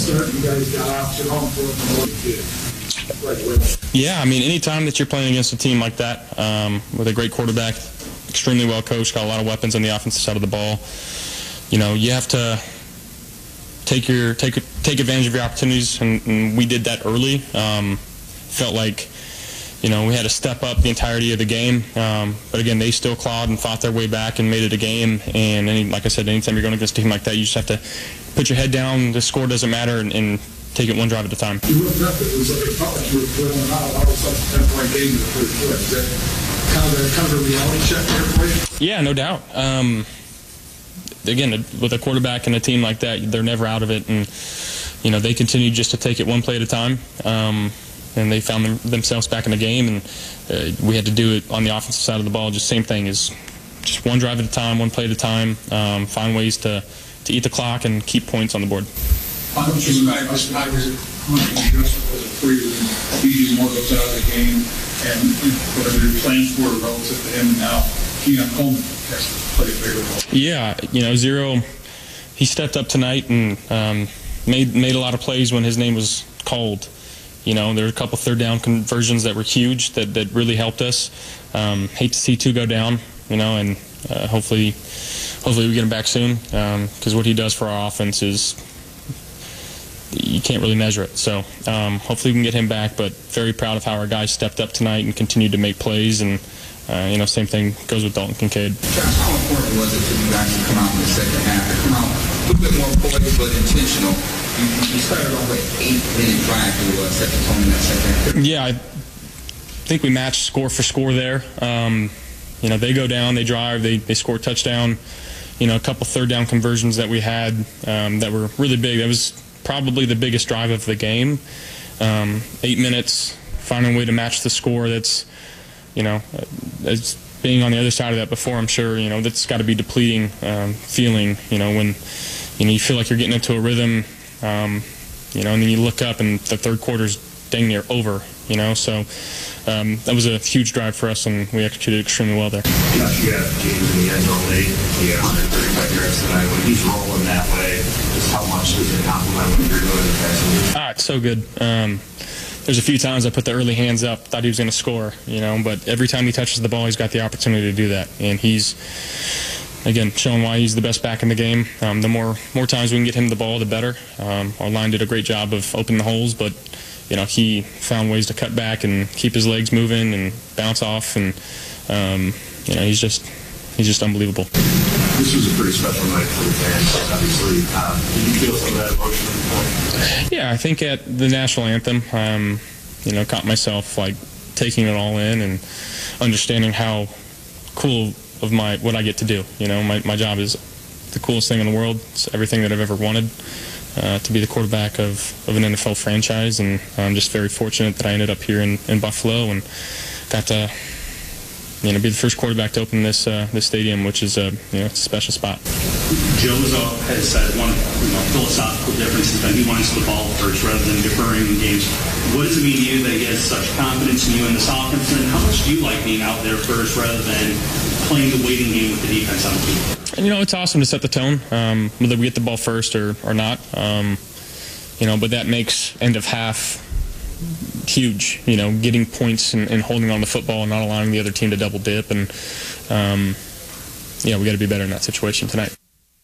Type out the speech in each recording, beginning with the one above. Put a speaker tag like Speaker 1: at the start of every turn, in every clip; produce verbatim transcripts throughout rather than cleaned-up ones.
Speaker 1: start. You guys got off to home for what you did.
Speaker 2: Yeah, I mean, anytime that you're playing against a team like that, um, with a great quarterback, extremely well coached, got a lot of weapons on the offensive side of the ball, you know, you have to take your take take advantage of your opportunities, and, and we did that early. Um, felt like, you know, we had to step up the entirety of the game, um, but again, they still clawed and fought their way back and made it a game. And any, like I said, anytime you're going against a team like that, you just have to put your head down. The score doesn't matter, and, and take it one drive at a time.
Speaker 1: You looked up, it was like, it felt like you were throwing out all of a sudden a ten-point game in the third quarter. Is that kind of a, kind of a reality check there for you?
Speaker 2: Yeah, no doubt. Um, again, with a quarterback and a team like that, they're never out of it, and you know, they continue just to take it one play at a time. Um, and they found them, themselves back in the game, and uh, we had to do it on the offensive side of the ball. Just same thing, is just one drive at a time, one play at a time, um, find ways to, to eat the clock and keep points on the board.
Speaker 1: How much is it, was it, how much adjustment was it for you when D J Moore goes out of the game, and you know, whatever your plans were relative to him, and now Keon Coleman has to play a bigger role?
Speaker 2: Yeah, you know, Zero, he stepped up tonight and um, made made a lot of plays when his name was called. You know, there were a couple third down conversions that were huge that, that really helped us. Um, hate to see two go down, you know, and uh, hopefully hopefully we get him back soon, because um, what he does for our offense is, you can't really measure it. So um, hopefully we can get him back, but very proud of how our guys stepped up tonight and continued to make plays. And uh, you know, same thing goes with Dalton Kincaid.
Speaker 3: Josh, how important was it for you guys to come out in the second half? To come out a little bit more poised but intentional. You, you started off with an eight-minute drive to uh, set the tone in that second half.
Speaker 2: Yeah, I think we matched score for score there. Um, you know, they go down, they drive, they they score a touchdown. You know, a couple third down conversions that we had um, that were really big. That was probably the biggest drive of the game. Um, eight minutes, finding a way to match the score. That's, you know, as being on the other side of that before, I'm sure, you know, that's got to be depleting um, feeling, you know, when, you know, you feel like you're getting into a rhythm, um, you know, and then you look up and the third quarter's dang near over, you know, so um, that was a huge drive for us, and we executed extremely well there.
Speaker 4: Josh, you got James in the end zone late. He got one hundred thirty-five yards tonight. When he's rolling that way, just how much does it compliment what you're doing in the passing game?
Speaker 2: Ah, it's so good. Um, there's a few times I put the early hands up, thought he was going to score, you know, but every time he touches the ball, he's got the opportunity to do that, and he's, again, showing why he's the best back in the game. Um, the more more times we can get him the ball, the better. Um, our line did a great job of opening the holes, but you know, he found ways to cut back and keep his legs moving and bounce off, and um, you know, he's just he's just unbelievable.
Speaker 4: This was a pretty special night for the fans, obviously. Um, did you feel some of that emotion at the point?
Speaker 2: Yeah, I think at the national anthem, um, you know, caught myself like taking it all in and understanding how cool of my what I get to do. You know, my my job is the coolest thing in the world. It's everything that I've ever wanted. Uh, to be the quarterback of, of an N F L franchise, and I'm just very fortunate that I ended up here in, in Buffalo and got to, you know, be the first quarterback to open this uh, this stadium, which is a you know it's a special spot.
Speaker 5: Jozo has said one you know, philosophical difference is that he wants the ball first rather than deferring in games. What does it mean to you that he has such confidence in you in this offense, and how much do you like being out there first rather than playing the waiting game with the defense on the field?
Speaker 2: And, you know, it's awesome to set the tone, um, whether we get the ball first or, or not. Um, you know, but that makes end of half huge, you know, getting points and, and holding on the football and not allowing the other team to double dip. And, um, yeah, we got to be better in that situation tonight.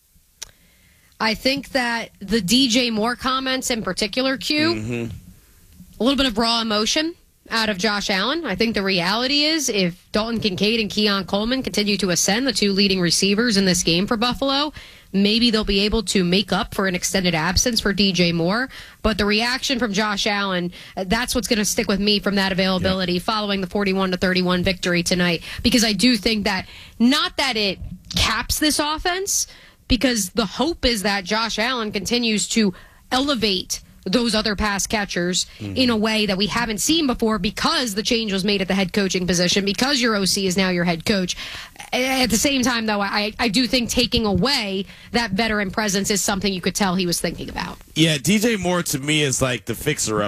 Speaker 6: I think that the D J Moore comments in particular, Q, mm-hmm. a little bit of raw emotion out of Josh Allen. I think the reality is if Dalton Kincaid and Keon Coleman continue to ascend, the two leading receivers in this game for Buffalo, maybe they'll be able to make up for an extended absence for D J Moore. But the reaction from Josh Allen, that's what's going to stick with me from that availability yeah. following the forty-one to thirty-one victory tonight. Because I do think that, not that it caps this offense, because the hope is that Josh Allen continues to elevate those other pass catchers mm-hmm. in a way that we haven't seen before, because the change was made at the head coaching position, because your O C is now your head coach. At the same time, though, I, I do think taking away that veteran presence is something you could tell he was thinking about.
Speaker 7: Yeah, D J Moore to me is like the fixer-upper.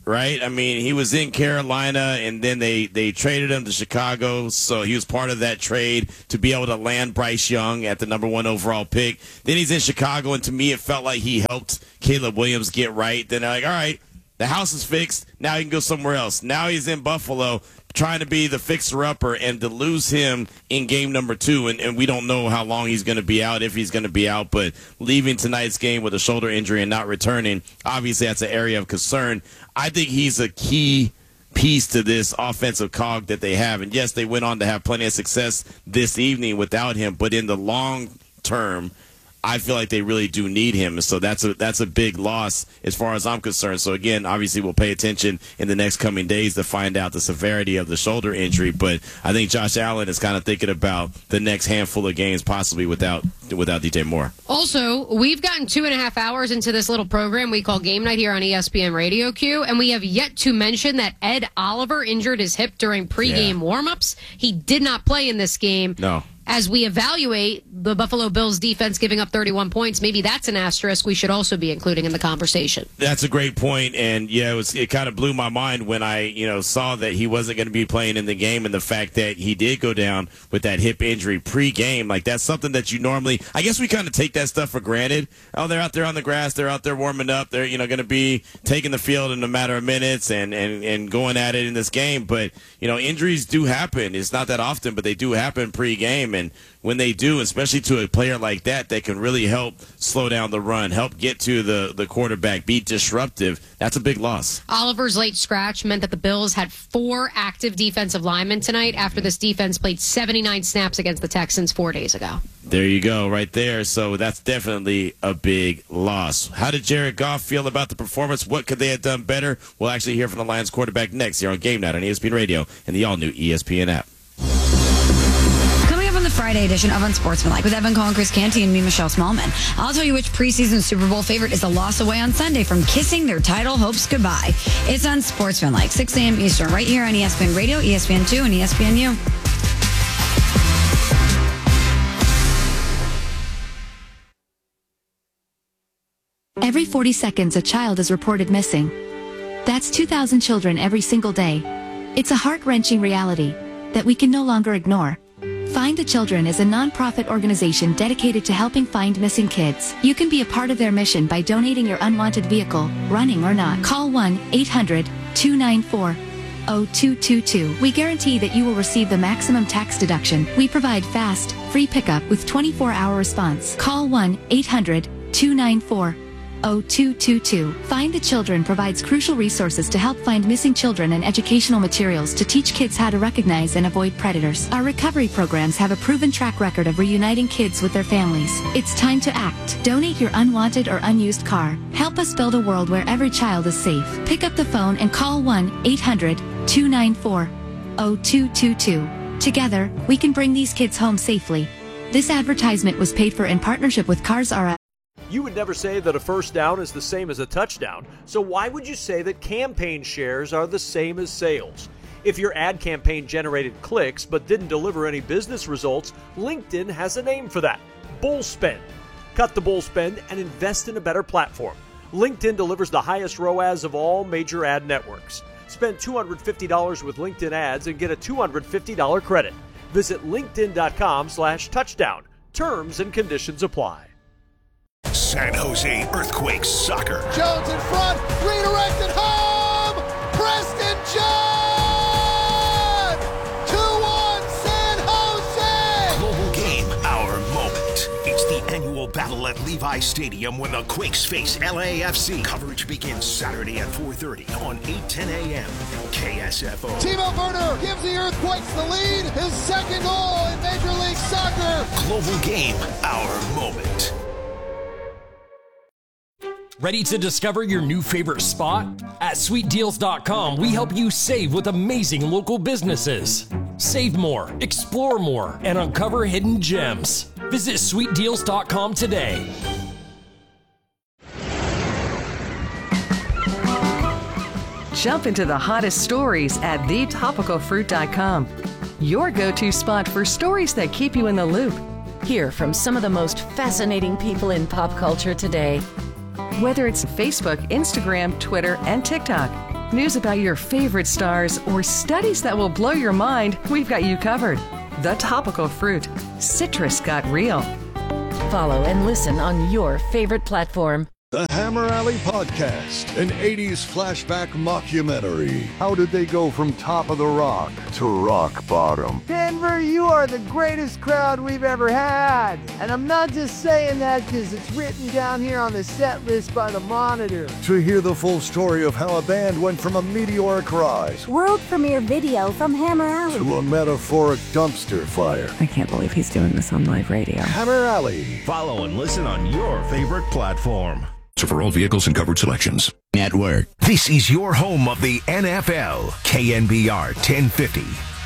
Speaker 7: right? I mean, he was in Carolina, and then they, they traded him to Chicago, so he was part of that trade to be able to land Bryce Young at the number one overall pick. Then he's in Chicago, and to me, it felt like he helped Caleb Williams get right. Then they're like, all right, the house is fixed. Now he can go somewhere else. Now he's in Buffalo trying to be the fixer-upper, and to lose him in game number two, and, and we don't know how long he's going to be out, if he's going to be out, but leaving tonight's game with a shoulder injury and not returning, obviously that's an area of concern. I think he's a key piece to this offensive cog that they have, and yes, they went on to have plenty of success this evening without him, but in the long term, I feel like they really do need him. So that's a that's a big loss as far as I'm concerned. So, again, obviously we'll pay attention in the next coming days to find out the severity of the shoulder injury. But I think Josh Allen is kind of thinking about the next handful of games possibly without without D J Moore.
Speaker 6: Also, we've gotten two and a half hours into this little program we call Game Night here on E S P N Radio Q, and we have yet to mention that Ed Oliver injured his hip during pregame yeah. warmups. He did not play in this game.
Speaker 7: No.
Speaker 6: As we evaluate the Buffalo Bills defense giving up thirty-one points, maybe that's an asterisk we should also be including in the conversation.
Speaker 7: That's a great point, and yeah, it was it kind of blew my mind when I you know saw that he wasn't going to be playing in the game, and the fact that he did go down with that hip injury pre-game. Like, that's something that you normally, I guess we kind of take that stuff for granted. Oh, they're out there on the grass, they're out there warming up, they're you know going to be taking the field in a matter of minutes and, and, and going at it in this game. But you know injuries do happen. It's not that often, but they do happen pre-game. And when they do, especially to a player like that, that can really help slow down the run, help get to the, the quarterback, be disruptive, that's a big loss.
Speaker 6: Oliver's late scratch meant that the Bills had four active defensive linemen tonight after this defense played seventy-nine snaps against the Texans four days ago.
Speaker 7: There you go, right there. So that's definitely a big loss. How did Jared Goff feel about the performance? What could they have done better? We'll actually hear from the Lions quarterback next here on Game Night on E S P N Radio and the all-new E S P N app.
Speaker 8: On the Friday edition of Unsportsmanlike with Evan Cohen, Chris Canty, and me, Michelle Smallman. I'll tell you which preseason Super Bowl favorite is a loss away on Sunday from kissing their title hopes goodbye. It's Unsportsmanlike, six a.m. Eastern, right here on E S P N Radio, E S P N two, and E S P N U.
Speaker 9: Every forty seconds, a child is reported missing. That's two thousand children every single day. It's a heart-wrenching reality that we can no longer ignore. Find the Children is a non-profit organization dedicated to helping find missing kids. You can be a part of their mission by donating your unwanted vehicle, running or not. Call one eight hundred two nine four oh two two two. We guarantee that you will receive the maximum tax deduction. We provide fast, free pickup with twenty-four hour response. Call one eight hundred two nine four oh two two two. Find the Children provides crucial resources to help find missing children and educational materials to teach kids how to recognize and avoid predators. Our recovery programs have a proven track record of reuniting kids with their families. It's time to act. Donate your unwanted or unused car. Help us build a world where every child is safe. Pick up the phone and call one eight hundred two nine four oh two two two. Together, we can bring these kids home safely. This advertisement was paid for in partnership with Cars R Us.
Speaker 10: You would never say that a first down is the same as a touchdown, so why would you say that campaign shares are the same as sales? If your ad campaign generated clicks but didn't deliver any business results, LinkedIn has a name for that: bull spend. Cut the bull spend and invest in a better platform. LinkedIn delivers the highest R O A S of all major ad networks. Spend two hundred fifty dollars with LinkedIn ads and get a two hundred fifty dollars credit. Visit linkedin.com slash touchdown. Terms and conditions apply.
Speaker 11: San Jose Earthquakes soccer.
Speaker 12: Jones in front, redirected home. Preston John. two one San Jose.
Speaker 11: Global game, our moment. It's the annual battle at Levi Stadium when the Quakes face L A F C. Coverage begins Saturday at four thirty on eight ten a.m. K S F O.
Speaker 12: Timo Werner gives the Earthquakes the lead. His second goal in Major League Soccer.
Speaker 11: Global game, our moment.
Speaker 13: Ready to discover your new favorite spot? At sweet deals dot com, we help you save with amazing local businesses. Save more, explore more, and uncover hidden gems. Visit sweet deals dot com today.
Speaker 14: Jump into the hottest stories at the topical fruit dot com. Your go-to spot for stories that keep you in the loop.
Speaker 15: Hear from some of the most fascinating people in pop culture today.
Speaker 14: Whether it's Facebook, Instagram, Twitter, and TikTok. news about your favorite stars, or studies that will blow your mind, we've got you covered. The Topical Fruit. Citrus got real.
Speaker 15: Follow and listen on your favorite platform.
Speaker 16: The Hammer Alley Podcast, an eighties flashback mockumentary. How did they go from top of the rock to rock bottom?
Speaker 17: Denver, you are the greatest crowd we've ever had. And I'm not just saying that because it's written down here on the set list by the Monitor.
Speaker 16: To hear the full story of how a band went from a meteoric rise
Speaker 18: world premiere video from Hammer Alley
Speaker 16: to a metaphoric dumpster fire.
Speaker 19: I can't believe he's doing this on live radio.
Speaker 16: Hammer Alley.
Speaker 11: Follow and listen on your favorite platform.
Speaker 20: So for all vehicles and covered selections.
Speaker 11: Network. This is your home of the N F L. K N B R ten fifty.